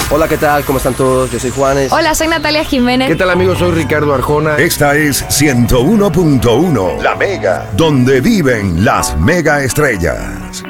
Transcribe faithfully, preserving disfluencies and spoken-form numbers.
Hola, ¿qué tal? ¿Cómo están todos? Yo soy Juanes. Hola, soy Natalia Jiménez. ¿Qué tal, amigos? Soy Ricardo Arjona. Esta es ciento uno punto uno, La Mega, donde viven las mega estrellas.